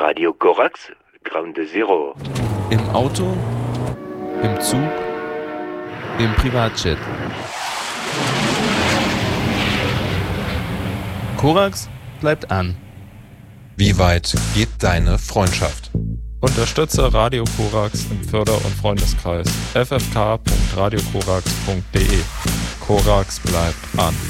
Radio Korax, Ground Zero. Im Auto, im Zug, im Privatjet. Korax bleibt an. Wie weit geht deine Freundschaft? Unterstütze Radio Korax im Förder- und Freundeskreis ffk.radiokorax.de. Korax bleibt an.